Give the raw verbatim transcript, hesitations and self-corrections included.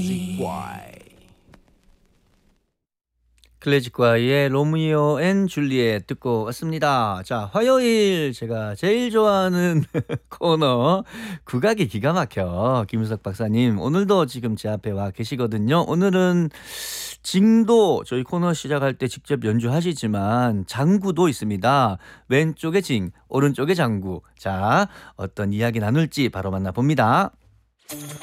클래식과이. 클래식과의 로미오 앤 줄리엣 듣고 왔습니다. 자, 화요일 제가 제일 좋아하는 코너 국악이 기가 막혀. 김우석 박사님 오늘도 지금 제 앞에 와 계시거든요. 오늘은 징도 저희 코너 시작할 때 직접 연주하시지만 장구도 있습니다. 왼쪽에 징, 오른쪽에 장구. 자, 어떤 이야기 나눌지 바로 만나봅니다.